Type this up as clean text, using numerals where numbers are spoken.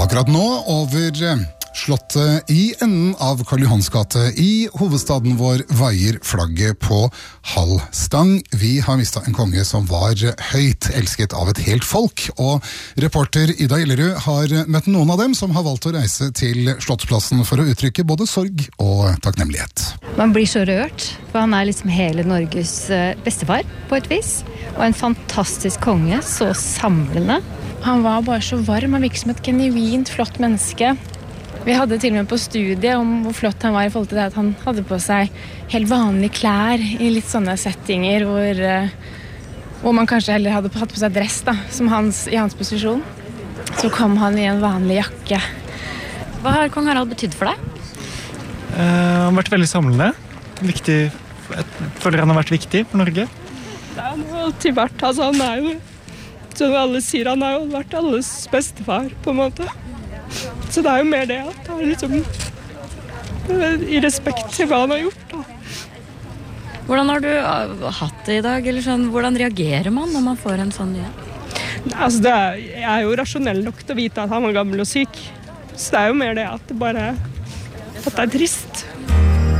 Akkurat nå over Slottet i enden av Karl Johans gate i hovedstaden vår veier flagget på halv stang. Vi har mistet en konge som var høyt elsket av et helt folk, og reporter Ida Gjellerud har møtt noen av dem som har valgt å reise til Slottsplassen for å uttrykke både sorg og takknemlighet. Man blir så rørt, for han liksom hele Norges bestefar på et vis, og en fantastisk konge, så samlende. Han var bare så varm, han virket som et genuint flott menneske. Vi hadde til og med på studiet om hvor flott han var i forhold til det at han hadde på seg helt vanlige klær i litt sånne settinger hvor man kanskje heller hadde hatt på seg dress da, som i hans posisjon. Så kom han i en vanlig jakke. Hva har kong Harald betydd for deg? Han har vært veldig samlende. Viktig. Jeg føler han har vært viktig for Norge. Ja, han har alltid vært, altså han er jo, som alle sier, han har jo vært alles bestefar på en måte. Så det er jo mer det at han liksom i respekt til hva han har gjort da. Hvordan har du hatt det i dag? Eller sånn, hvordan reagerer man når man får en sånn nyhet? Altså jeg er jo rasjonell nok til å vite at han var gammel og syk. Så det er jo mer det at det er trist.